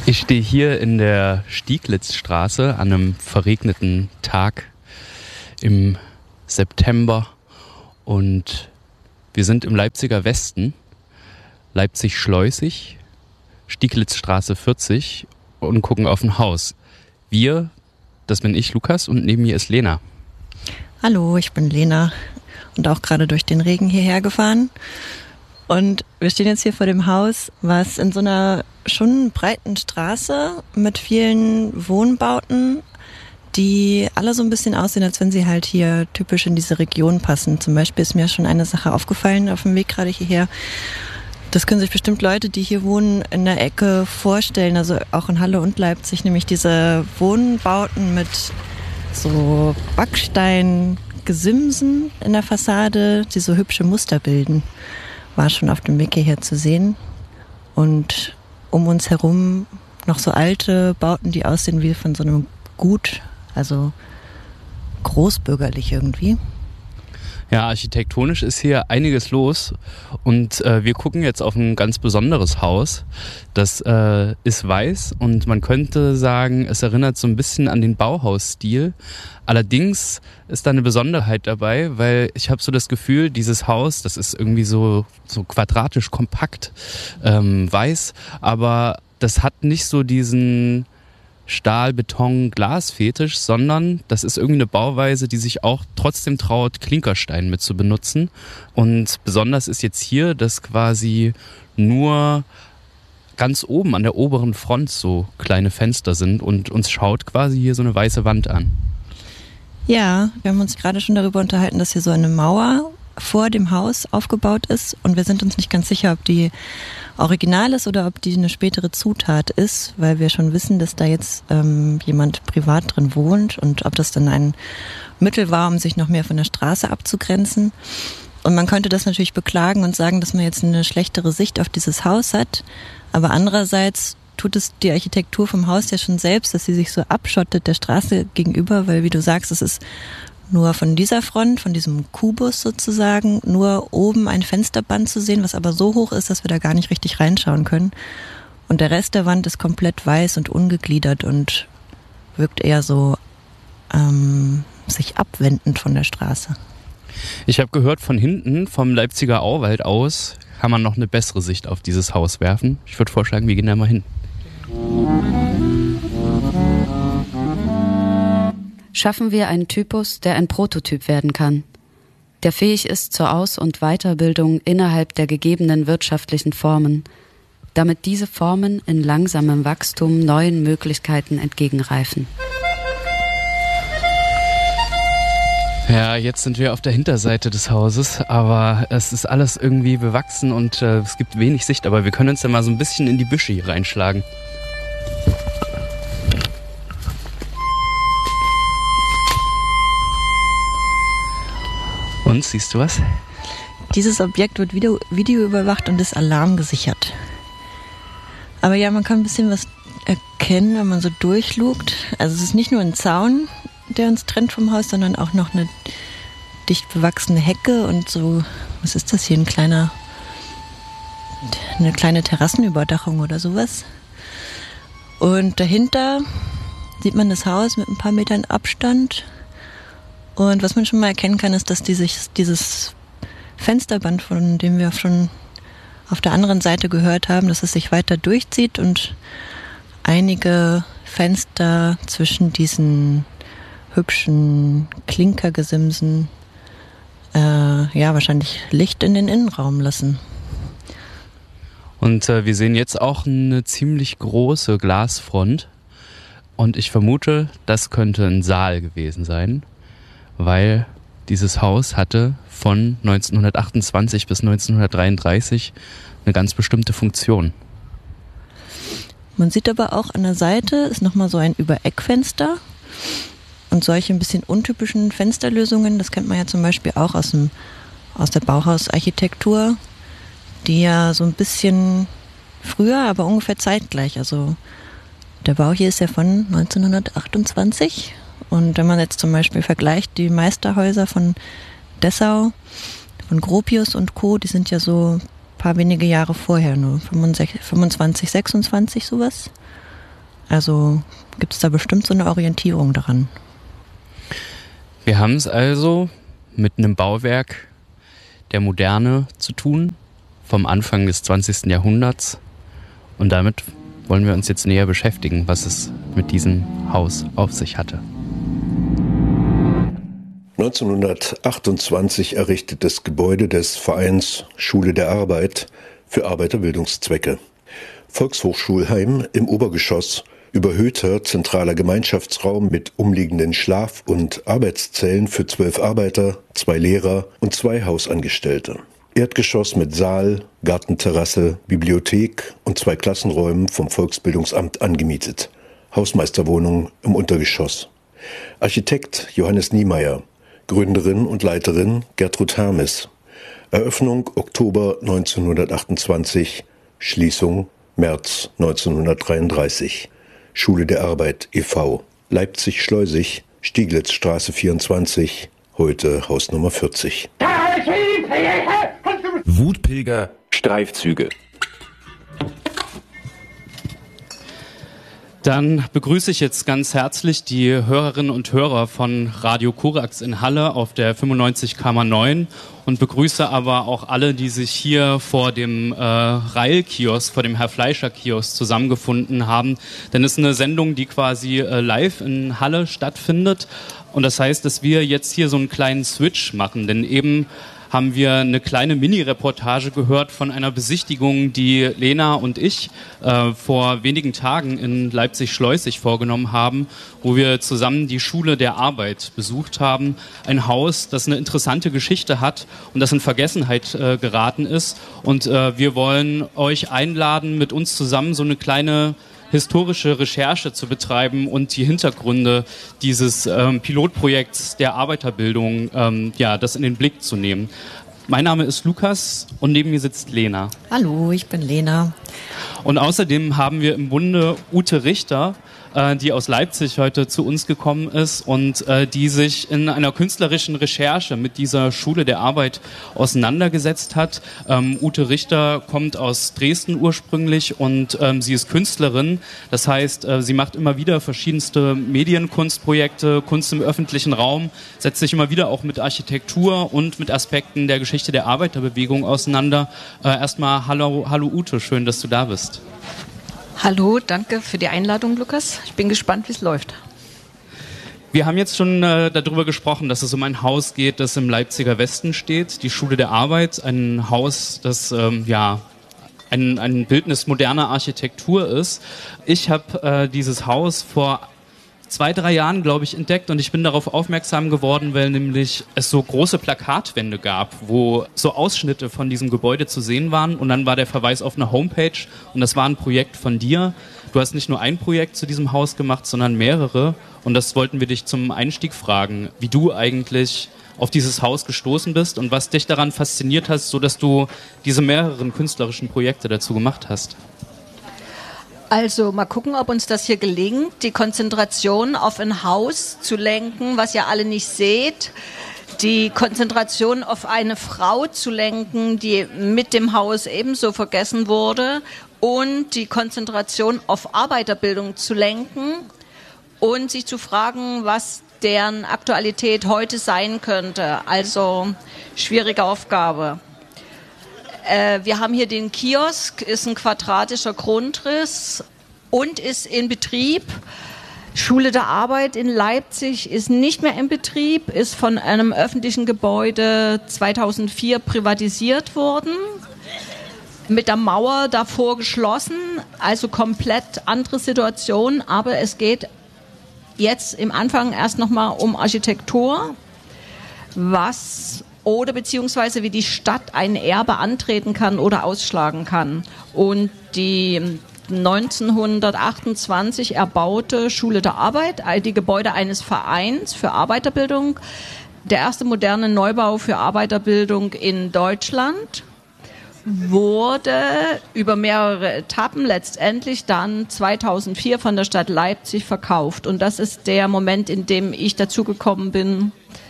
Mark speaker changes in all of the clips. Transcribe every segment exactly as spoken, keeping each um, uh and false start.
Speaker 1: Ich stehe hier in der Stieglitzstraße an einem verregneten Tag im September und wir sind im Leipziger Westen, Leipzig-Schleusig, Stieglitzstraße vierzig und gucken auf ein Haus. Wir, das bin ich, Lukas, und neben mir ist Lena.
Speaker 2: Hallo, ich bin Lena und auch gerade durch den Regen hierher gefahren. Und wir stehen jetzt hier vor dem Haus, was in so einer schon breiten Straße mit vielen Wohnbauten, die alle so ein bisschen aussehen, als wenn sie halt hier typisch in diese Region passen. Zum Beispiel ist mir schon eine Sache aufgefallen auf dem Weg gerade hierher. Das können sich bestimmt Leute, die hier wohnen, in der Ecke vorstellen, also auch in Halle und Leipzig, nämlich diese Wohnbauten mit so Backsteingesimsen in der Fassade, die so hübsche Muster bilden. War schon auf dem Weg hierher zu sehen. Und um uns herum noch so alte Bauten, die aussehen wie von so einem Gut, also großbürgerlich irgendwie.
Speaker 1: Ja, architektonisch ist hier einiges los und äh, wir gucken jetzt auf ein ganz besonderes Haus. Das äh, ist weiß und man könnte sagen, es erinnert so ein bisschen an den Bauhausstil. Allerdings ist da eine Besonderheit dabei, weil ich habe so das Gefühl, dieses Haus, das ist irgendwie so, so quadratisch kompakt, ähm, weiß, aber das hat nicht so diesen Stahl, Beton, Glas-Fetisch, sondern das ist irgendwie eine Bauweise, die sich auch trotzdem traut, Klinkerstein mit zu benutzen. Und besonders ist jetzt hier, dass quasi nur ganz oben an der oberen Front so kleine Fenster sind und uns schaut quasi hier so eine weiße Wand an.
Speaker 2: Ja, wir haben uns gerade schon darüber unterhalten, dass hier so eine Mauer vor dem Haus aufgebaut ist und wir sind uns nicht ganz sicher, ob die original ist oder ob die eine spätere Zutat ist, weil wir schon wissen, dass da jetzt ähm, jemand privat drin wohnt und ob das dann ein Mittel war, um sich noch mehr von der Straße abzugrenzen. Und man könnte das natürlich beklagen und sagen, dass man jetzt eine schlechtere Sicht auf dieses Haus hat, aber andererseits tut es die Architektur vom Haus ja schon selbst, dass sie sich so abschottet der Straße gegenüber, weil wie du sagst, es ist nur von dieser Front, von diesem Kubus sozusagen, nur oben ein Fensterband zu sehen, was aber so hoch ist, dass wir da gar nicht richtig reinschauen können. Und der Rest der Wand ist komplett weiß und ungegliedert und wirkt eher so ähm, sich abwendend von der Straße.
Speaker 1: Ich habe gehört, von hinten, vom Leipziger Auwald aus, kann man noch eine bessere Sicht auf dieses Haus werfen. Ich würde vorschlagen, wir gehen da mal hin.
Speaker 3: Schaffen wir einen Typus, der ein Prototyp werden kann, der fähig ist zur Aus- und Weiterbildung innerhalb der gegebenen wirtschaftlichen Formen, damit diese Formen in langsamem Wachstum neuen Möglichkeiten entgegenreifen.
Speaker 1: Ja, jetzt sind wir auf der Hinterseite des Hauses, aber es ist alles irgendwie bewachsen und äh, es gibt wenig Sicht, aber wir können uns ja mal so ein bisschen in die Büsche hier reinschlagen. Und, siehst du was?
Speaker 2: Dieses Objekt wird video, video überwacht und ist alarmgesichert. Aber ja, man kann ein bisschen was erkennen, wenn man so durchlugt. Also es ist nicht nur ein Zaun, der uns trennt vom Haus, sondern auch noch eine dicht bewachsene Hecke und so, was ist das hier, ein kleiner, eine kleine Terrassenüberdachung oder sowas. Und dahinter sieht man das Haus mit ein paar Metern Abstand. Und was man schon mal erkennen kann, ist, dass die sich, dieses Fensterband, von dem wir schon auf der anderen Seite gehört haben, dass es sich weiter durchzieht und einige Fenster zwischen diesen hübschen Klinkergesimsen äh, ja, wahrscheinlich Licht in den Innenraum lassen.
Speaker 1: Und äh, wir sehen jetzt auch eine ziemlich große Glasfront und ich vermute, das könnte ein Saal gewesen sein, weil dieses Haus hatte von neunzehnhundertachtundzwanzig bis neunzehnhundertdreiunddreißig eine ganz bestimmte Funktion.
Speaker 2: Man sieht aber auch an der Seite ist nochmal so ein Übereckfenster und solche ein bisschen untypischen Fensterlösungen, das kennt man ja zum Beispiel auch aus, dem, aus der Bauhausarchitektur, die ja so ein bisschen früher, aber ungefähr zeitgleich, also der Bau hier ist ja von neunzehnhundertachtundzwanzig. Und wenn man jetzt zum Beispiel vergleicht, die Meisterhäuser von Dessau, von Gropius und Co., die sind ja so ein paar wenige Jahre vorher, nur fünfundzwanzig, sechsundzwanzig sowas. Also gibt es da bestimmt so eine Orientierung daran.
Speaker 1: Wir haben es also mit einem Bauwerk der Moderne zu tun, vom Anfang des zwanzigsten Jahrhunderts. Und damit wollen wir uns jetzt näher beschäftigen, was es mit diesem Haus auf sich hatte.
Speaker 4: neunzehnhundertachtundzwanzig errichtetes Gebäude des Vereins Schule der Arbeit für Arbeiterbildungszwecke. Volkshochschulheim im Obergeschoss, überhöhter zentraler Gemeinschaftsraum mit umliegenden Schlaf- und Arbeitszellen für zwölf Arbeiter, zwei Lehrer und zwei Hausangestellte. Erdgeschoss mit Saal, Gartenterrasse, Bibliothek und zwei Klassenräumen vom Volksbildungsamt angemietet. Hausmeisterwohnung im Untergeschoss. Architekt Johannes Niemeyer, Gründerin und Leiterin Gertrud Hermes. Eröffnung Oktober neunzehnhundertachtundzwanzig, Schließung März neunzehnhundertdreiunddreißig. Schule der Arbeit e V Leipzig-Schleusig, Stieglitzstraße vierundzwanzig, heute Hausnummer vierzig.
Speaker 5: Wutpilger, Streifzüge.
Speaker 1: Dann begrüße ich jetzt ganz herzlich die Hörerinnen und Hörer von Radio Korax in Halle auf der fünfundneunzig Komma neun und begrüße aber auch alle, die sich hier vor dem äh, Reil-Kiosk, vor dem Herr Fleischer-Kiosk zusammengefunden haben. Denn es ist eine Sendung, die quasi äh, live in Halle stattfindet. Und das heißt, dass wir jetzt hier so einen kleinen Switch machen, denn eben haben wir eine kleine Mini-Reportage gehört von einer Besichtigung, die Lena und ich äh, vor wenigen Tagen in Leipzig-Schleusig vorgenommen haben, wo wir zusammen die Schule der Arbeit besucht haben. Ein Haus, das eine interessante Geschichte hat und das in Vergessenheit äh, geraten ist. Und äh, wir wollen euch einladen, mit uns zusammen so eine kleine historische Recherche zu betreiben und die Hintergründe dieses ähm, Pilotprojekts der Arbeiterbildung, ähm, ja, das in den Blick zu nehmen. Mein Name ist Lukas und neben mir sitzt Lena.
Speaker 2: Hallo, ich bin Lena.
Speaker 1: Und außerdem haben wir im Bunde Ute Richter, äh, die aus Leipzig heute zu uns gekommen ist und äh, die sich in einer künstlerischen Recherche mit dieser Schule der Arbeit auseinandergesetzt hat. Ähm, Ute Richter kommt aus Dresden ursprünglich und ähm, sie ist Künstlerin. Das heißt, äh, sie macht immer wieder verschiedenste Medienkunstprojekte, Kunst im öffentlichen Raum, setzt sich immer wieder auch mit Architektur und mit Aspekten der Geschichte der Arbeiterbewegung auseinander. Äh, erstmal hallo, hallo Ute, schön, dass du da bist.
Speaker 6: Hallo, danke für die Einladung, Lukas. Ich bin gespannt, wie es läuft.
Speaker 1: Wir haben jetzt schon äh, darüber gesprochen, dass es um ein Haus geht, das im Leipziger Westen steht, die Schule der Arbeit, ein Haus, das ähm, ja ein, ein Bildnis moderner Architektur ist. Ich habe äh, dieses Haus vor zwei, drei Jahren, glaube ich, entdeckt und ich bin darauf aufmerksam geworden, weil nämlich es so große Plakatwände gab, wo so Ausschnitte von diesem Gebäude zu sehen waren und dann war der Verweis auf eine Homepage und das war ein Projekt von dir. Du hast nicht nur ein Projekt zu diesem Haus gemacht, sondern mehrere und das wollten wir dich zum Einstieg fragen, wie du eigentlich auf dieses Haus gestoßen bist und was dich daran fasziniert hast, sodass du diese mehreren künstlerischen Projekte dazu gemacht hast.
Speaker 6: Also mal gucken, ob uns das hier gelingt, die Konzentration auf ein Haus zu lenken, was ihr alle nicht seht. Die Konzentration auf eine Frau zu lenken, die mit dem Haus ebenso vergessen wurde. Und die Konzentration auf Arbeiterbildung zu lenken und sich zu fragen, was deren Aktualität heute sein könnte. Also schwierige Aufgabe. Wir haben hier den Kiosk, ist ein quadratischer Grundriss und ist in Betrieb. Schule der Arbeit in Leipzig ist nicht mehr in Betrieb, ist von einem öffentlichen Gebäude zweitausendvier privatisiert worden, mit der Mauer davor geschlossen, also komplett andere Situation, aber es geht jetzt im Anfang erst nochmal um Architektur, was oder beziehungsweise wie die Stadt ein Erbe antreten kann oder ausschlagen kann. Und die neunzehnhundertachtundzwanzig erbaute Schule der Arbeit, die Gebäude eines Vereins für Arbeiterbildung, der erste moderne Neubau für Arbeiterbildung in Deutschland, wurde über mehrere Etappen letztendlich dann zweitausendvier von der Stadt Leipzig verkauft. Und das ist der Moment, in dem ich dazugekommen bin,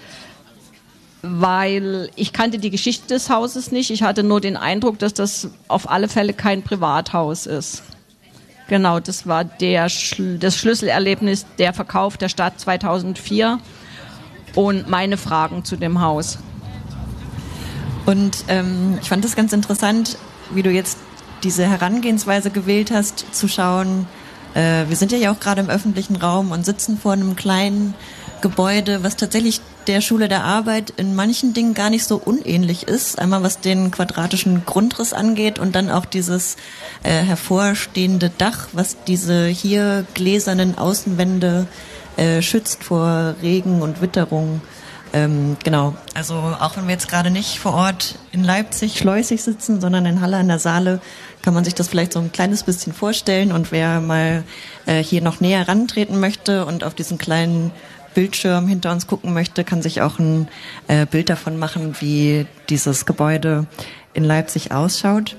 Speaker 6: weil ich kannte die Geschichte des Hauses nicht. Ich hatte nur den Eindruck, dass das auf alle Fälle kein Privathaus ist. Genau, das war der, das Schlüsselerlebnis, der Verkauf der Stadt zweitausendvier und meine Fragen zu dem Haus.
Speaker 2: Und ähm, ich fand es ganz interessant, wie du jetzt diese Herangehensweise gewählt hast, zu schauen, äh, wir sind ja auch gerade im öffentlichen Raum und sitzen vor einem kleinen Gebäude, was tatsächlich der Schule der Arbeit in manchen Dingen gar nicht so unähnlich ist. Einmal was den quadratischen Grundriss angeht und dann auch dieses äh, hervorstehende Dach, was diese hier gläsernen Außenwände äh, schützt vor Regen und Witterung. Ähm, genau, also auch wenn wir jetzt gerade nicht vor Ort in Leipzig schleusig sitzen, sondern in Halle an der Saale, kann man sich das vielleicht so ein kleines bisschen vorstellen. Und wer mal äh, hier noch näher rantreten möchte und auf diesen kleinen Bildschirm hinter uns gucken möchte, kann sich auch ein äh, Bild davon machen, wie dieses Gebäude in Leipzig ausschaut.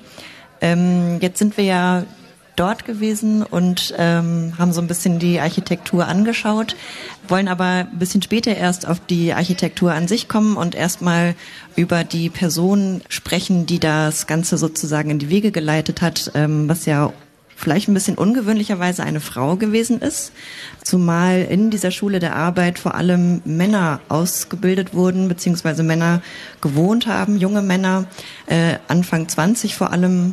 Speaker 2: Ähm, jetzt sind wir ja dort gewesen und ähm, haben so ein bisschen die Architektur angeschaut, wollen aber ein bisschen später erst auf die Architektur an sich kommen und erstmal über die Person sprechen, die das Ganze sozusagen in die Wege geleitet hat, ähm, was ja vielleicht ein bisschen ungewöhnlicherweise eine Frau gewesen ist, zumal in dieser Schule der Arbeit vor allem Männer ausgebildet wurden, beziehungsweise Männer gewohnt haben, junge Männer, äh, Anfang zwanzig vor allem.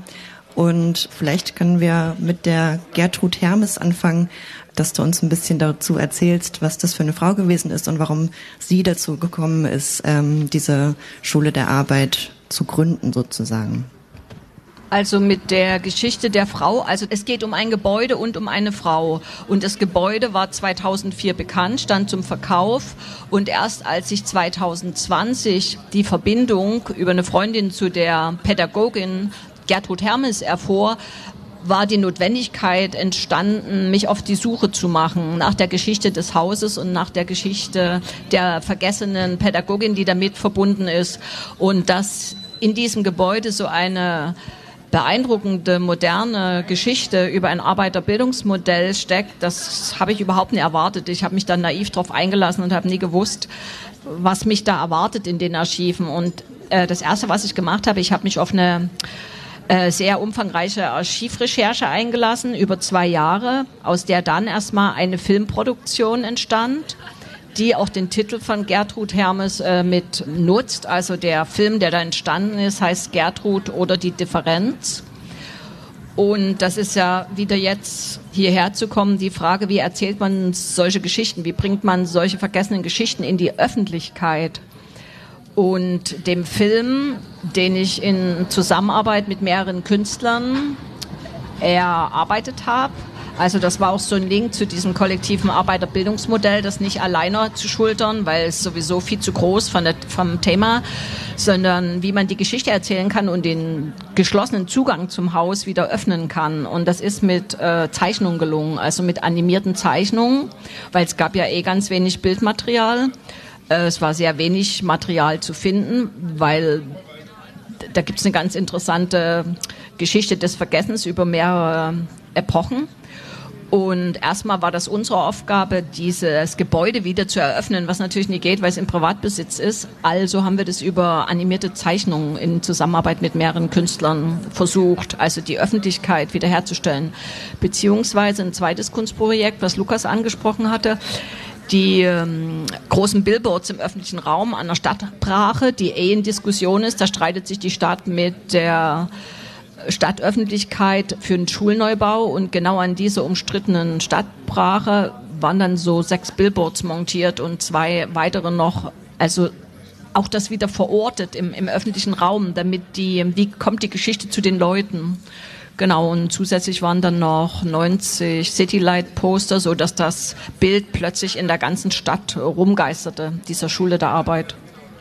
Speaker 2: Und vielleicht können wir mit der Gertrud Hermes anfangen, dass du uns ein bisschen dazu erzählst, was das für eine Frau gewesen ist und warum sie dazu gekommen ist, ähm, diese Schule der Arbeit zu gründen sozusagen.
Speaker 6: Also mit der Geschichte der Frau, also es geht um ein Gebäude und um eine Frau. Und das Gebäude war zweitausendvier bekannt, stand zum Verkauf. Und erst als sich zweitausendzwanzig die Verbindung über eine Freundin zu der Pädagogin Gertrud Hermes erfuhr, war die Notwendigkeit entstanden, mich auf die Suche zu machen nach der Geschichte des Hauses und nach der Geschichte der vergessenen Pädagogin, die damit verbunden ist. Und dass in diesem Gebäude so eine beeindruckende, moderne Geschichte über ein Arbeiterbildungsmodell steckt, das habe ich überhaupt nicht erwartet. Ich habe mich dann naiv darauf eingelassen und habe nie gewusst, was mich da erwartet in den Archiven. Und äh, das Erste, was ich gemacht habe, ich habe mich auf eine äh, sehr umfangreiche Archivrecherche eingelassen, über zwei Jahre, aus der dann erstmal eine Filmproduktion entstand, die auch den Titel von Gertrud Hermes äh, mit nutzt. Also der Film, der da entstanden ist, heißt Gertrud oder die Differenz. Und das ist ja wieder jetzt hierher zu kommen, die Frage, wie erzählt man solche Geschichten, wie bringt man solche vergessenen Geschichten in die Öffentlichkeit? Und dem Film, den ich in Zusammenarbeit mit mehreren Künstlern erarbeitet habe, also das war auch so ein Link zu diesem kollektiven Arbeiterbildungsmodell, das nicht alleine zu schultern, weil es sowieso viel zu groß von der, vom Thema, sondern wie man die Geschichte erzählen kann und den geschlossenen Zugang zum Haus wieder öffnen kann. Und das ist mit äh, Zeichnungen gelungen, also mit animierten Zeichnungen, weil es gab ja eh ganz wenig Bildmaterial. Äh, es war sehr wenig Material zu finden, weil da gibt es eine ganz interessante Geschichte des Vergessens über mehrere Epochen. Und erstmal war das unsere Aufgabe, dieses Gebäude wieder zu eröffnen, was natürlich nicht geht, weil es im Privatbesitz ist. Also haben wir das über animierte Zeichnungen in Zusammenarbeit mit mehreren Künstlern versucht, also die Öffentlichkeit wiederherzustellen. Beziehungsweise ein zweites Kunstprojekt, was Lukas angesprochen hatte, die ähm, großen Billboards im öffentlichen Raum an der Stadtbrache, die eh in Diskussion ist. Da streitet sich die Stadt mit der Stadtöffentlichkeit für den Schulneubau und genau an dieser umstrittenen Stadtbrache waren dann so sechs Billboards montiert und zwei weitere noch, also auch das wieder verortet im, im öffentlichen Raum, damit die, wie kommt die Geschichte zu den Leuten? Genau, und zusätzlich waren dann noch neunzig Citylight-Poster, so dass das Bild plötzlich in der ganzen Stadt rumgeisterte, dieser Schule der Arbeit.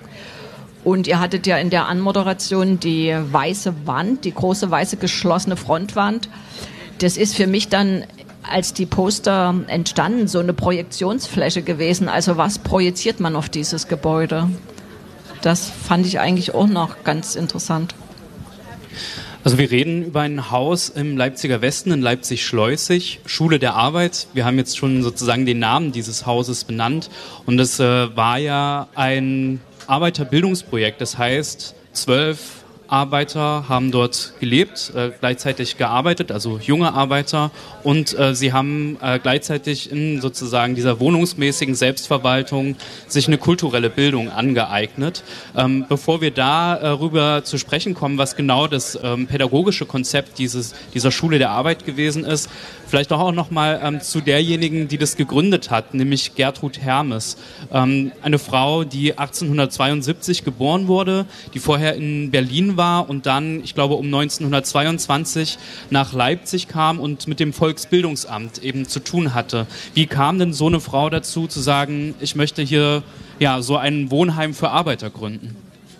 Speaker 6: Und ihr hattet ja in der Anmoderation die weiße Wand, die große weiße geschlossene Frontwand. Das ist für mich dann, als die Poster entstanden, so eine Projektionsfläche gewesen. Also was projiziert man auf dieses Gebäude? Das fand ich eigentlich auch noch ganz interessant.
Speaker 1: Also wir reden über ein Haus im Leipziger Westen, in Leipzig-Schleusig, Schule der Arbeit. Wir haben jetzt schon sozusagen den Namen dieses Hauses benannt. Und es äh, war ja ein Arbeiterbildungsprojekt, das heißt, zwölf Arbeiter haben dort gelebt, äh, gleichzeitig gearbeitet, also junge Arbeiter, und äh, sie haben äh, gleichzeitig in sozusagen dieser wohnungsmäßigen Selbstverwaltung sich eine kulturelle Bildung angeeignet. Ähm, bevor wir darüber äh, zu sprechen kommen, was genau das ähm, pädagogische Konzept dieses, dieser Schule der Arbeit gewesen ist, vielleicht auch noch mal ähm, zu derjenigen, die das gegründet hat, nämlich Gertrud Hermes, ähm, eine Frau, die achtzehnhundertzweiundsiebzig geboren wurde, die vorher in Berlin war und dann, ich glaube, um neunzehnhundertzweiundzwanzig nach Leipzig kam und mit dem Volksbildungsamt eben zu tun hatte. Wie kam denn so eine Frau dazu, zu sagen, ich möchte hier ja so ein Wohnheim für Arbeiter gründen?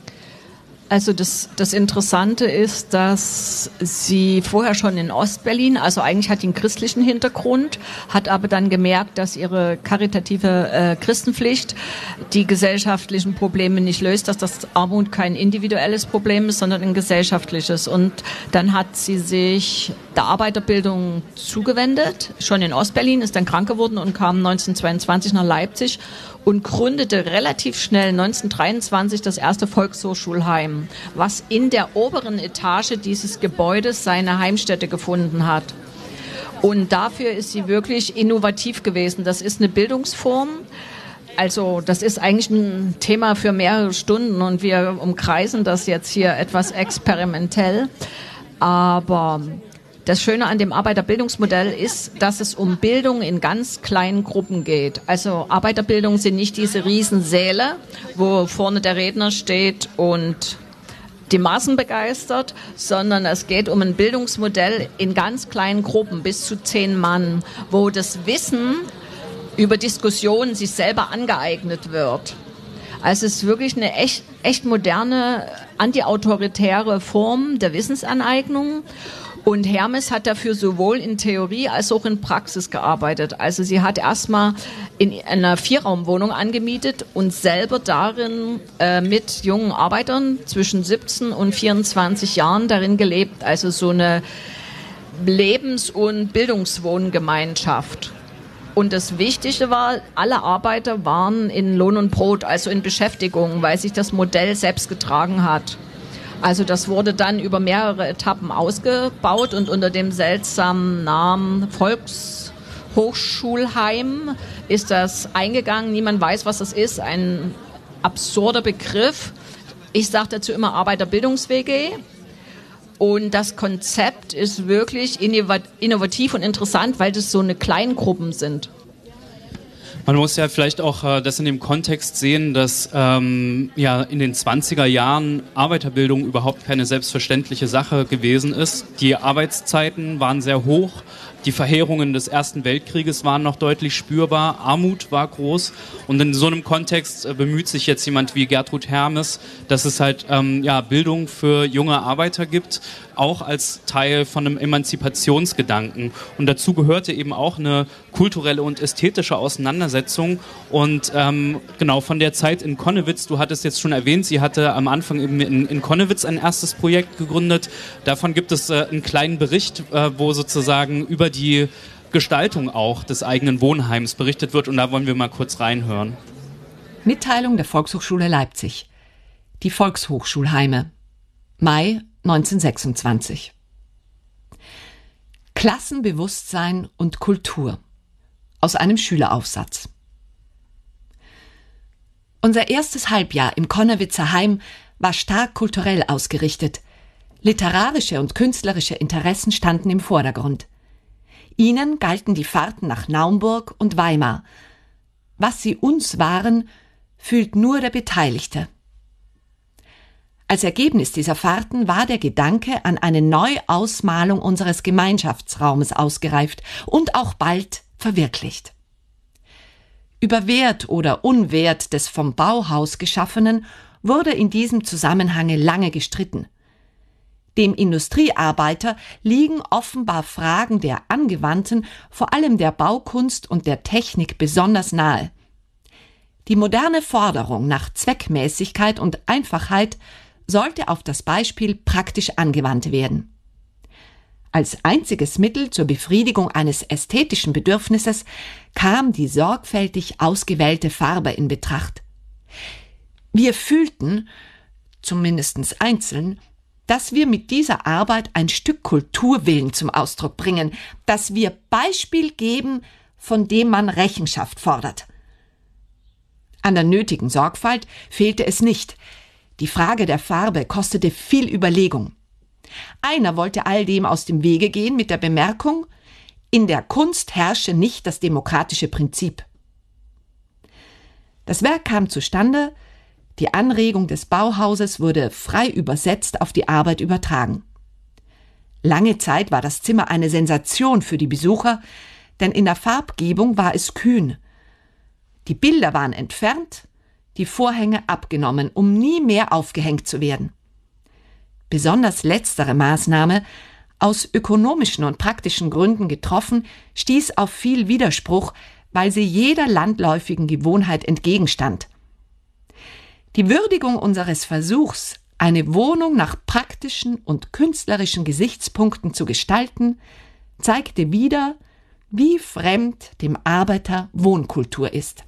Speaker 6: Also das, das Interessante ist, dass sie vorher schon in Ostberlin, also eigentlich hat sie einen christlichen Hintergrund, hat aber dann gemerkt, dass ihre karitative äh, Christenpflicht die gesellschaftlichen Probleme nicht löst, dass das Armut kein individuelles Problem ist, sondern ein gesellschaftliches. Und dann hat sie sich der Arbeiterbildung zugewendet, schon in Ostberlin, ist dann krank geworden und kam neunzehnhundertzweiundzwanzig nach Leipzig und gründete relativ schnell neunzehnhundertdreiundzwanzig das erste Volkshochschulheim, was in der oberen Etage dieses Gebäudes seine Heimstätte gefunden hat. Und dafür ist sie wirklich innovativ gewesen. Das ist eine Bildungsform. Also das ist eigentlich ein Thema für mehrere Stunden und wir umkreisen das jetzt hier etwas experimentell. Aber das Schöne an dem Arbeiterbildungsmodell ist, dass es um Bildung in ganz kleinen Gruppen geht. Also Arbeiterbildung sind nicht diese Riesensäle, wo vorne der Redner steht und die Massen begeistert, sondern es geht um ein Bildungsmodell in ganz kleinen Gruppen, bis zu zehn Mann, wo das Wissen über Diskussionen sich selber angeeignet wird. Also es ist wirklich eine echt, echt moderne, antiautoritäre Form der Wissensaneignung. Und Hermes hat dafür sowohl in Theorie als auch in Praxis gearbeitet. Also sie hat erstmal in einer Vierraumwohnung angemietet und selber darin äh, mit jungen Arbeitern zwischen siebzehn und vierundzwanzig Jahren darin gelebt. Also so eine Lebens- und Bildungswohngemeinschaft. Und das Wichtige war, alle Arbeiter waren in Lohn und Brot, also in Beschäftigung, weil sich das Modell selbst getragen hat. Also das wurde dann über mehrere Etappen ausgebaut und unter dem seltsamen Namen Volkshochschulheim ist das eingegangen. Niemand weiß, was das ist. Ein absurder Begriff. Ich sage dazu immer Arbeiterbildungs-W G. Und das Konzept ist wirklich innovativ und interessant, weil das so eine Kleingruppen sind.
Speaker 1: Man muss ja vielleicht auch äh, das in dem Kontext sehen, dass ähm, ja in den zwanziger Jahren Arbeiterbildung überhaupt keine selbstverständliche Sache gewesen ist. Die Arbeitszeiten waren sehr hoch, die Verheerungen des Ersten Weltkrieges waren noch deutlich spürbar, Armut war groß und in so einem Kontext äh, bemüht sich jetzt jemand wie Gertrud Hermes, dass es halt ähm, ja Bildung für junge Arbeiter gibt, auch als Teil von einem Emanzipationsgedanken. Und dazu gehörte eben auch eine kulturelle und ästhetische Auseinandersetzung. Und ähm, genau von der Zeit in Connewitz, du hattest jetzt schon erwähnt, sie hatte am Anfang eben in, in Connewitz ein erstes Projekt gegründet. Davon gibt es äh, einen kleinen Bericht, äh, wo sozusagen über die Gestaltung auch des eigenen Wohnheims berichtet wird. Und da wollen wir mal kurz reinhören.
Speaker 7: Mitteilung der Volkshochschule Leipzig. Die Volkshochschulheime. Mai neunzehnhundertsechsundzwanzig. Klassenbewusstsein und Kultur. Aus einem Schüleraufsatz. Unser erstes Halbjahr im Connewitzer Heim war stark kulturell ausgerichtet. Literarische und künstlerische Interessen standen im Vordergrund. Ihnen galten die Fahrten nach Naumburg und Weimar. Was sie uns waren, fühlt nur der Beteiligte. Als Ergebnis dieser Fahrten war der Gedanke an eine Neuausmalung unseres Gemeinschaftsraumes ausgereift und auch bald verwirklicht. Über Wert oder Unwert des vom Bauhaus Geschaffenen wurde in diesem Zusammenhange lange gestritten. Dem Industriearbeiter liegen offenbar Fragen der angewandten, vor allem der Baukunst und der Technik besonders nahe. Die moderne Forderung nach Zweckmäßigkeit und Einfachheit sollte auf das Beispiel praktisch angewandt werden. Als einziges Mittel zur Befriedigung eines ästhetischen Bedürfnisses kam die sorgfältig ausgewählte Farbe in Betracht. Wir fühlten, zumindest einzeln, dass wir mit dieser Arbeit ein Stück Kulturwillen zum Ausdruck bringen, dass wir Beispiel geben, von dem man Rechenschaft fordert. An der nötigen Sorgfalt fehlte es nicht. Die Frage der Farbe kostete viel Überlegung. Einer wollte all dem aus dem Wege gehen mit der Bemerkung, in der Kunst herrsche nicht das demokratische Prinzip. Das Werk kam zustande, die Anregung des Bauhauses wurde frei übersetzt auf die Arbeit übertragen. Lange Zeit war das Zimmer eine Sensation für die Besucher, denn in der Farbgebung war es kühn. Die Bilder waren entfernt, die Vorhänge abgenommen, um nie mehr aufgehängt zu werden. Besonders letztere Maßnahme, aus ökonomischen und praktischen Gründen getroffen, stieß auf viel Widerspruch, weil sie jeder landläufigen Gewohnheit entgegenstand. Die Würdigung unseres Versuchs, eine Wohnung nach praktischen und künstlerischen Gesichtspunkten zu gestalten, zeigte wieder, wie fremd dem Arbeiter Wohnkultur ist.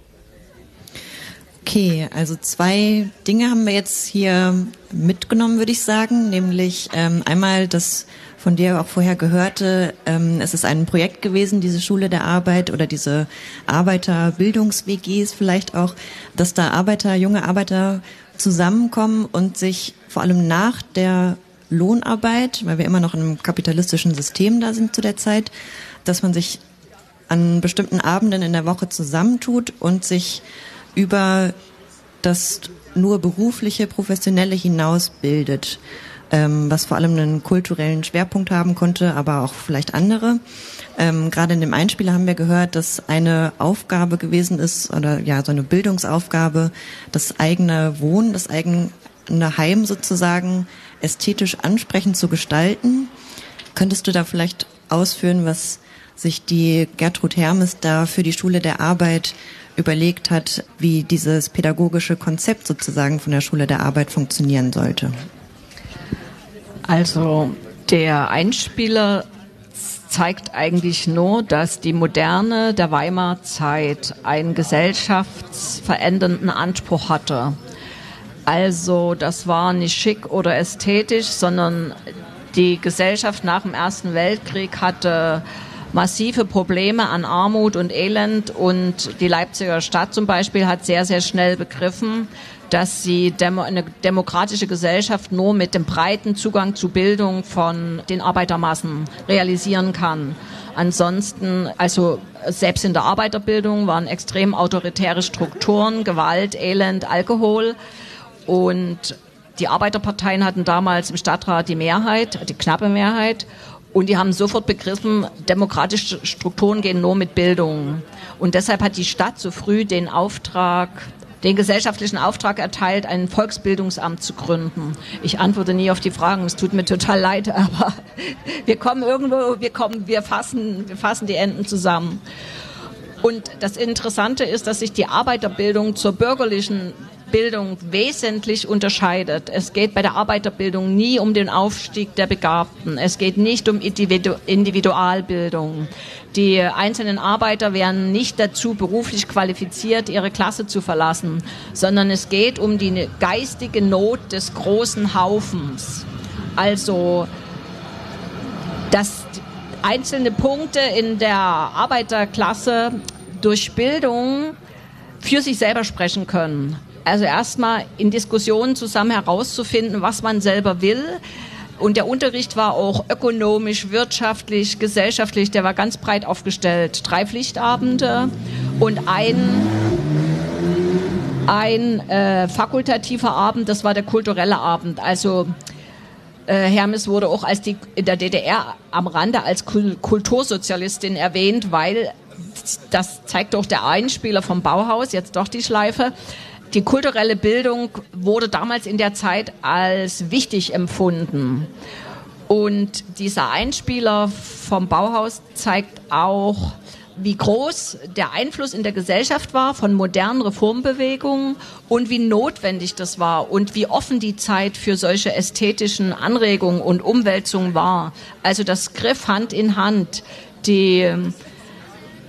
Speaker 2: Okay, also zwei Dinge haben wir jetzt hier mitgenommen, würde ich sagen, nämlich ähm, einmal das von dir auch vorher gehörte, ähm, es ist ein Projekt gewesen, diese Schule der Arbeit oder diese Arbeiterbildungs-W Gs vielleicht auch, dass da Arbeiter, junge Arbeiter zusammenkommen und sich vor allem nach der Lohnarbeit, weil wir immer noch in einem kapitalistischen System da sind zu der Zeit, dass man sich an bestimmten Abenden in der Woche zusammentut und sich über das nur berufliche, professionelle hinaus bildet, ähm, was vor allem einen kulturellen Schwerpunkt haben konnte, aber auch vielleicht andere. Ähm, gerade in dem Einspieler haben wir gehört, dass eine Aufgabe gewesen ist, oder ja, so eine Bildungsaufgabe, das eigene Wohnen, das eigene Heim sozusagen ästhetisch ansprechend zu gestalten. Könntest du da vielleicht ausführen, was sich die Gertrud Hermes da für die Schule der Arbeit überlegt hat, wie dieses pädagogische Konzept sozusagen von der Schule der Arbeit funktionieren sollte?
Speaker 6: Also der Einspieler zeigt eigentlich nur, dass die Moderne der Weimarer Zeit einen gesellschaftsverändernden Anspruch hatte. Also das war nicht schick oder ästhetisch, sondern die Gesellschaft nach dem Ersten Weltkrieg hatte massive Probleme an Armut und Elend, und die Leipziger Stadt zum Beispiel hat sehr, sehr schnell begriffen, dass sie demo- eine demokratische Gesellschaft nur mit dem breiten Zugang zu Bildung von den Arbeitermassen realisieren kann. Ansonsten, also selbst in der Arbeiterbildung waren extrem autoritäre Strukturen, Gewalt, Elend, Alkohol, und die Arbeiterparteien hatten damals im Stadtrat die Mehrheit, die knappe Mehrheit. Und die haben sofort begriffen, demokratische Strukturen gehen nur mit Bildung. Und deshalb hat die Stadt so früh den Auftrag, den gesellschaftlichen Auftrag erteilt, ein Volksbildungsamt zu gründen. Ich antworte nie auf die Fragen, es tut mir total leid, aber wir kommen irgendwo, wir kommen, wir fassen, wir fassen die Enden zusammen. Und das Interessante ist, dass sich die Arbeiterbildung zur bürgerlichen Bildung wesentlich unterscheidet. Es geht bei der Arbeiterbildung nie um den Aufstieg der Begabten. Es geht nicht um Individu- Individualbildung. Die einzelnen Arbeiter werden nicht dazu beruflich qualifiziert, ihre Klasse zu verlassen, sondern es geht um die geistige Not des großen Haufens. Also, dass einzelne Punkte in der Arbeiterklasse durch Bildung für sich selber sprechen können. Also erstmal in Diskussionen zusammen herauszufinden, was man selber will. Und der Unterricht war auch ökonomisch, wirtschaftlich, gesellschaftlich, der war ganz breit aufgestellt. Drei Pflichtabende und ein, ein äh, fakultativer Abend, das war der kulturelle Abend. Also äh, Hermes wurde auch als die, in der D D R am Rande als Kul- Kultursozialistin erwähnt, weil, das zeigt doch der Einspieler vom Bauhaus, jetzt doch die Schleife, die kulturelle Bildung wurde damals in der Zeit als wichtig empfunden. Und dieser Einspieler vom Bauhaus zeigt auch, wie groß der Einfluss in der Gesellschaft war von modernen Reformbewegungen und wie notwendig das war und wie offen die Zeit für solche ästhetischen Anregungen und Umwälzungen war. Also das griff Hand in Hand. Die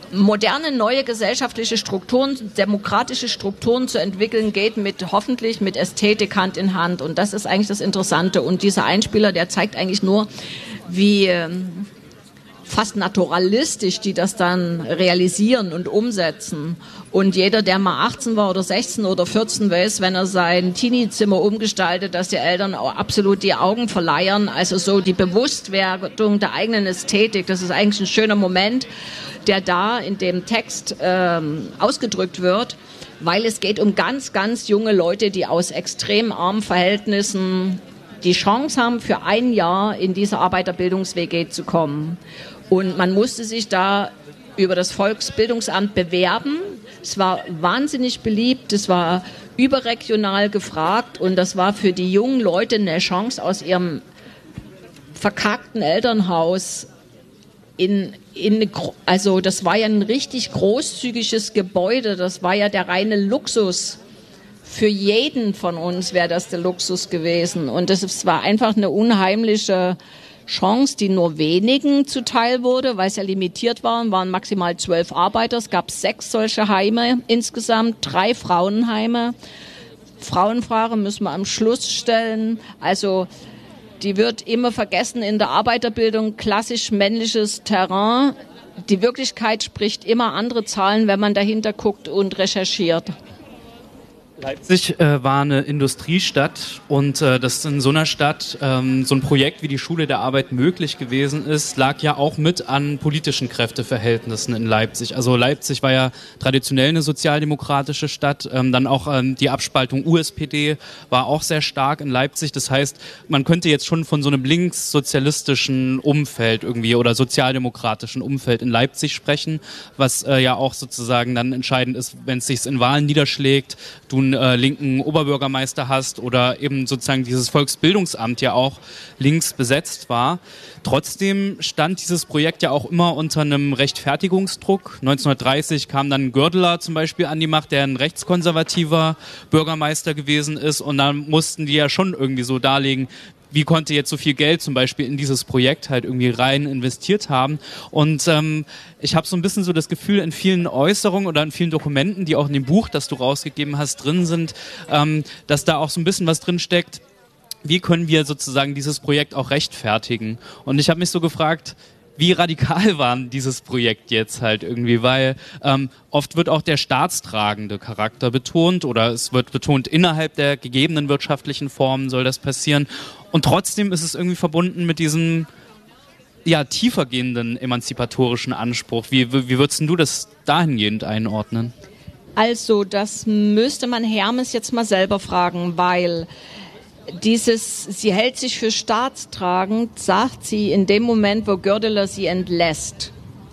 Speaker 6: moderne, neue gesellschaftliche Strukturen, demokratische Strukturen zu entwickeln, geht mit hoffentlich mit Ästhetik Hand in Hand. Und das ist eigentlich das Interessante. Und dieser Einspieler, der zeigt eigentlich nur, wie ähm, fast naturalistisch die das dann realisieren und umsetzen. Und jeder, der mal achtzehn war oder sechzehn oder vierzehn, weiß, wenn er sein Teenie-Zimmer umgestaltet, dass die Eltern auch absolut die Augen verleiern. Also so die Bewusstwerdung der eigenen Ästhetik, das ist eigentlich ein schöner Moment, der da in dem Text ähm, ausgedrückt wird, weil es geht um ganz, ganz junge Leute, die aus extrem armen Verhältnissen die Chance haben, für ein Jahr in diese Arbeiterbildungs-W G zu kommen. Und man musste sich da über das Volksbildungsamt bewerben. Es war wahnsinnig beliebt, es war überregional gefragt und das war für die jungen Leute eine Chance, aus ihrem verkackten Elternhaus in, in, also das war ja ein richtig großzügiges Gebäude, das war ja der reine Luxus. Für jeden von uns wäre das der Luxus gewesen und es war einfach eine unheimliche Chance, die nur wenigen zuteil wurde, weil es ja limitiert waren, waren maximal zwölf Arbeiter. Es gab sechs solche Heime insgesamt, drei Frauenheime. Frauenfrage müssen wir am Schluss stellen. Also die wird immer vergessen in der Arbeiterbildung, klassisch männliches Terrain. Die Wirklichkeit spricht immer andere Zahlen, wenn man dahinter guckt und recherchiert.
Speaker 1: Leipzig äh, war eine Industriestadt und äh, dass in so einer Stadt ähm, so ein Projekt wie die Schule der Arbeit möglich gewesen ist, lag ja auch mit an politischen Kräfteverhältnissen in Leipzig. Also Leipzig war ja traditionell eine sozialdemokratische Stadt, ähm, dann auch ähm, die Abspaltung U S P D war auch sehr stark in Leipzig. Das heißt, man könnte jetzt schon von so einem linkssozialistischen Umfeld irgendwie oder sozialdemokratischen Umfeld in Leipzig sprechen, was äh, ja auch sozusagen dann entscheidend ist, wenn es sich in Wahlen niederschlägt, du Äh, linken Oberbürgermeister hast oder eben sozusagen dieses Volksbildungsamt ja auch links besetzt war. Trotzdem stand dieses Projekt ja auch immer unter einem Rechtfertigungsdruck. neunzehnhundertdreißig kam dann Gördeler zum Beispiel an die Macht, der ein rechtskonservativer Bürgermeister gewesen ist und dann mussten die ja schon irgendwie so darlegen, wie konnte jetzt so viel Geld zum Beispiel in dieses Projekt halt irgendwie rein investiert haben. Und ähm, ich habe so ein bisschen so das Gefühl, in vielen Äußerungen oder in vielen Dokumenten, die auch in dem Buch, das du rausgegeben hast, drin sind, ähm, dass da auch so ein bisschen was drin steckt, wie können wir sozusagen dieses Projekt auch rechtfertigen. Und ich habe mich so gefragt, wie radikal war dieses Projekt jetzt halt irgendwie, weil ähm, oft wird auch der staatstragende Charakter betont oder es wird betont, innerhalb der gegebenen wirtschaftlichen Formen soll das passieren und trotzdem ist es irgendwie verbunden mit diesem ja, tiefergehenden emanzipatorischen Anspruch. Wie, wie würdest du das dahingehend einordnen?
Speaker 6: Also das müsste man Hermes jetzt mal selber fragen, weil dieses, sie hält sich für staatstragend, sagt sie in dem Moment, wo Gördeler sie entlässt.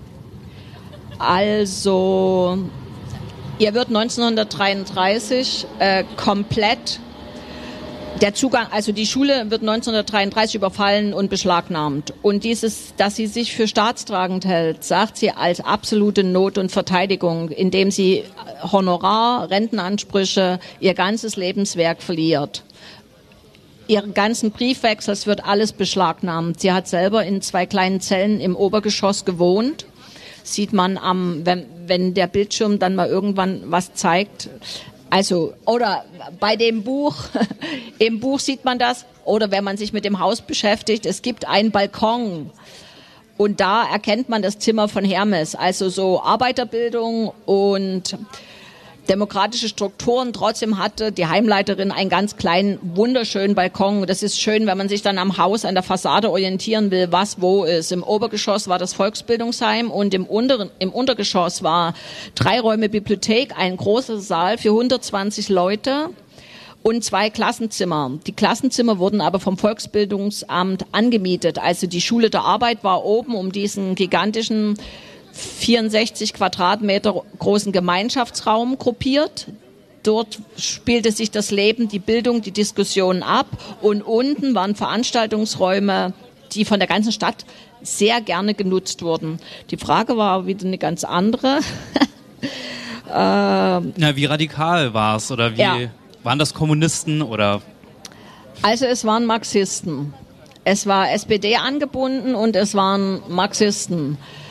Speaker 6: Also, ihr wird neunzehnhundertdreiunddreißig äh, komplett der Zugang, also die Schule wird neunzehnhundertdreiunddreißig überfallen und beschlagnahmt. Und dieses, dass sie sich für staatstragend hält, sagt sie als absolute Not und Verteidigung, indem sie Honorar, Rentenansprüche, ihr ganzes Lebenswerk verliert. Ihren ganzen Briefwechsel, es wird alles beschlagnahmt. Sie hat selber in zwei kleinen Zellen im Obergeschoss gewohnt. Sieht man am, wenn, wenn der Bildschirm dann mal irgendwann was zeigt. Also, oder bei dem Buch, im Buch sieht man das. Oder wenn man sich mit dem Haus beschäftigt, es gibt einen Balkon. Und da erkennt man das Zimmer von Hermes. Also so Arbeiterbildung und demokratische Strukturen. Trotzdem hatte die Heimleiterin einen ganz kleinen, wunderschönen Balkon. Das ist schön, wenn man sich dann am Haus, an der Fassade orientieren will, was wo ist. Im Obergeschoss war das Volksbildungsheim und im, unteren, im Untergeschoss war drei Räume Bibliothek, ein großer Saal für hundertzwanzig Leute und zwei Klassenzimmer. Die Klassenzimmer wurden aber vom Volksbildungsamt angemietet. Also die Schule der Arbeit war oben um diesen gigantischen vierundsechzig Quadratmeter großen Gemeinschaftsraum gruppiert. Dort spielte sich das Leben, die Bildung, die Diskussion ab. Und unten waren Veranstaltungsräume, die von der ganzen Stadt sehr gerne genutzt wurden. Die Frage war wieder eine ganz andere.
Speaker 1: äh, ja, wie radikal war es? Oder wie ja. Waren das Kommunisten? Oder?
Speaker 6: Also es waren Marxisten. Es war S P D angebunden und es waren Marxisten.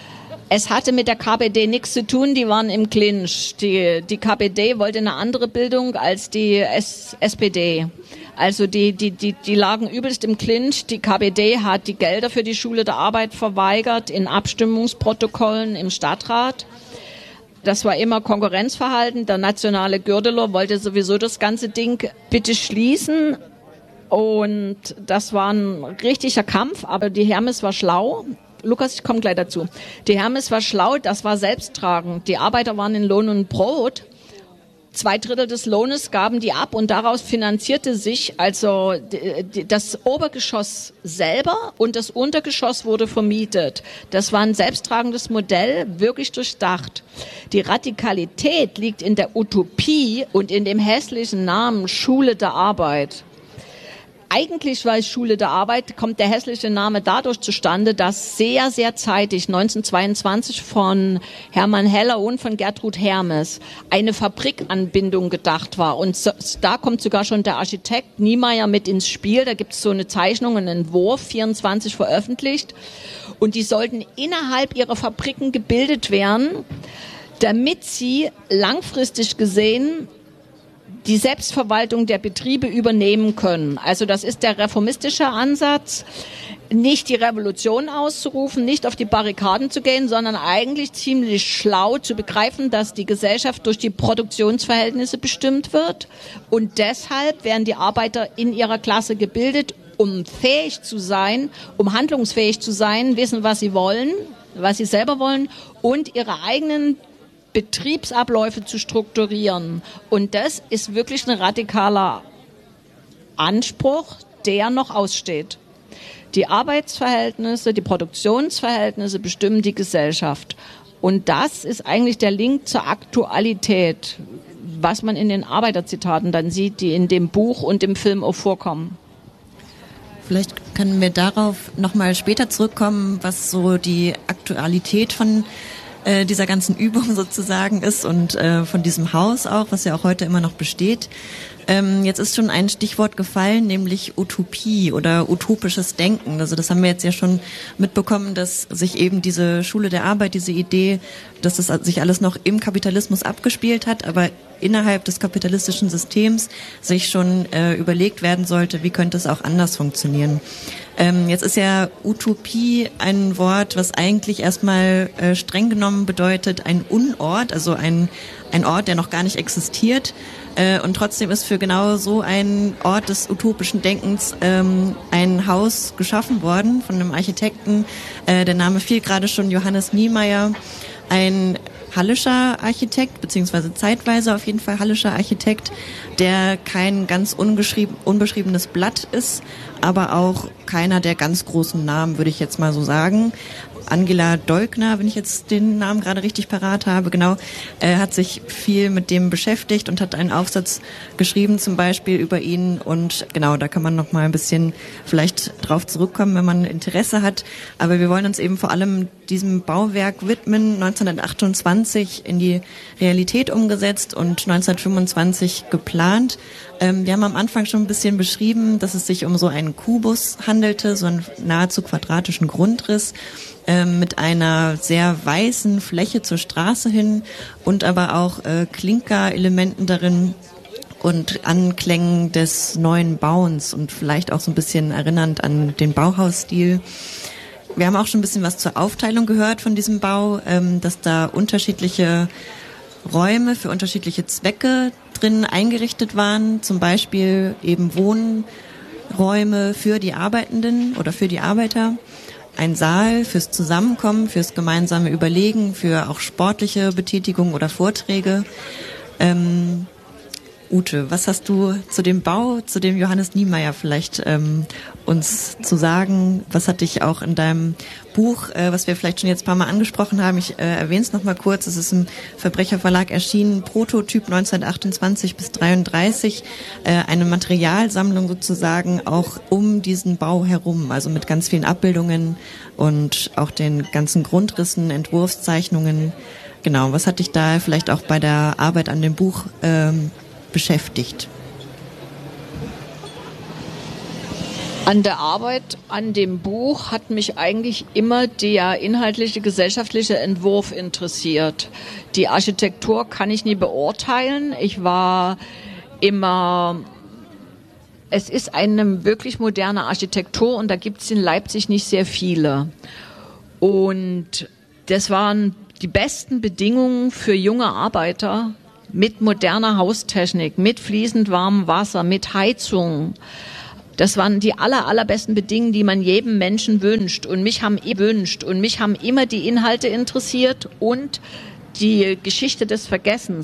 Speaker 6: Es hatte mit der K P D nichts zu tun, die waren im Clinch. Die, die K P D wollte eine andere Bildung als die S- SPD. Also die, die, die, die lagen übelst im Clinch. Die K P D hat die Gelder für die Schule der Arbeit verweigert in Abstimmungsprotokollen im Stadtrat. Das war immer Konkurrenzverhalten. Der nationale Gürdeler wollte sowieso das ganze Ding bitte schließen. Und das war ein richtiger Kampf, aber die Hermes war schlau. Lukas, ich komme gleich dazu. Die Hermes war schlau, das war selbsttragend. Die Arbeiter waren in Lohn und Brot. Zwei Drittel des Lohnes gaben die ab und daraus finanzierte sich also das Obergeschoss selber und das Untergeschoss wurde vermietet. Das war ein selbsttragendes Modell, wirklich durchdacht. Die Radikalität liegt in der Utopie und in dem hässlichen Namen Schule der Arbeit. Eigentlich war es Schule der Arbeit, kommt der hässliche Name dadurch zustande, dass sehr, sehr zeitig, neunzehnhundertzweiundzwanzig von Hermann Heller und von Gertrud Hermes, eine Fabrikanbindung gedacht war. Und so, da kommt sogar schon der Architekt Niemeyer mit ins Spiel. Da gibt es so eine Zeichnung, einen Entwurf, vierundzwanzig veröffentlicht. Und die sollten innerhalb ihrer Fabriken gebildet werden, damit sie langfristig gesehen die Selbstverwaltung der Betriebe übernehmen können. Also das ist der reformistische Ansatz, nicht die Revolution auszurufen, nicht auf die Barrikaden zu gehen, sondern eigentlich ziemlich schlau zu begreifen, dass die Gesellschaft durch die Produktionsverhältnisse bestimmt wird. Und deshalb werden die Arbeiter in ihrer Klasse gebildet, um fähig zu sein, um handlungsfähig zu sein, wissen, was sie wollen, was sie selber wollen und ihre eigenen Betriebsabläufe zu strukturieren. Und das ist wirklich ein radikaler Anspruch, der noch aussteht. Die Arbeitsverhältnisse, die Produktionsverhältnisse bestimmen die Gesellschaft. Und das ist eigentlich der Link zur Aktualität, was man in den Arbeiterzitaten dann sieht, die in dem Buch und im Film auch vorkommen.
Speaker 2: Vielleicht können wir darauf nochmal später zurückkommen, was so die Aktualität von äh, dieser ganzen Übung sozusagen ist und äh, von diesem Haus auch, was ja auch heute immer noch besteht. Ähm, jetzt ist schon ein Stichwort gefallen, nämlich Utopie oder utopisches Denken. Also das haben wir jetzt ja schon mitbekommen, dass sich eben diese Schule der Arbeit, diese Idee, dass das sich alles noch im Kapitalismus abgespielt hat, aber innerhalb des kapitalistischen Systems sich schon äh, überlegt werden sollte, wie könnte es auch anders funktionieren. Ähm, jetzt ist ja Utopie ein Wort, was eigentlich erstmal äh, streng genommen bedeutet ein Unort, also ein, ein Ort, der noch gar nicht existiert. Äh, und trotzdem ist für genau so einen Ort des utopischen Denkens ähm, ein Haus geschaffen worden von einem Architekten. Äh, der Name fiel gerade schon, Johannes Niemeyer, ein hallischer Architekt, beziehungsweise zeitweise auf jeden Fall hallischer Architekt, der kein ganz ungeschrieben, unbeschriebenes Blatt ist, aber auch keiner der ganz großen Namen, würde ich jetzt mal so sagen. Angela Deukner, wenn ich jetzt den Namen gerade richtig parat habe, genau, äh, hat sich viel mit dem beschäftigt und hat einen Aufsatz geschrieben, zum Beispiel über ihn. Und genau, da kann man noch mal ein bisschen vielleicht drauf zurückkommen, wenn man Interesse hat. Aber wir wollen uns eben vor allem diesem Bauwerk widmen, neunzehnhundertachtundzwanzig in die Realität umgesetzt und neunzehnhundertfünfundzwanzig geplant. Ähm, wir haben am Anfang schon ein bisschen beschrieben, dass es sich um so einen Kubus handelte, so einen nahezu quadratischen Grundriss, mit einer sehr weißen Fläche zur Straße hin und aber auch äh, Klinkerelementen darin und Anklängen des neuen Bauens und vielleicht auch so ein bisschen erinnernd an den Bauhausstil. Wir haben auch schon ein bisschen was zur Aufteilung gehört von diesem Bau, ähm, dass da unterschiedliche Räume für unterschiedliche Zwecke drin eingerichtet waren, zum Beispiel eben Wohnräume für die Arbeitenden oder für die Arbeiter. Ein Saal fürs Zusammenkommen, fürs gemeinsame Überlegen, für auch sportliche Betätigung oder Vorträge. Ähm, Ute, was hast du zu dem Bau, zu dem Johannes Niemeyer vielleicht ähm, uns zu sagen? Was hat dich auch in deinem Buch, äh, was wir vielleicht schon jetzt ein paar Mal angesprochen haben, ich äh, erwähne es nochmal kurz, es ist im Verbrecherverlag erschienen, Prototyp neunzehnhundertachtundzwanzig bis dreiunddreißig, äh, eine Materialsammlung sozusagen auch um diesen Bau herum, also mit ganz vielen Abbildungen und auch den ganzen Grundrissen, Entwurfszeichnungen. Genau, was hat dich da vielleicht auch bei der Arbeit an dem Buch ähm, beschäftigt?
Speaker 6: An der Arbeit an dem Buch hat mich eigentlich immer der inhaltliche, gesellschaftliche Entwurf interessiert. Die Architektur kann ich nie beurteilen. Ich war immer... Es ist eine wirklich moderne Architektur und da gibt es in Leipzig nicht sehr viele. Und das waren die besten Bedingungen für junge Arbeiter mit moderner Haustechnik, mit fließend warmem Wasser, mit Heizung. Das waren die aller, allerbesten Bedingungen, die man jedem Menschen wünscht. Und mich haben wünscht. Und mich haben immer die Inhalte interessiert und die Geschichte des Vergessens.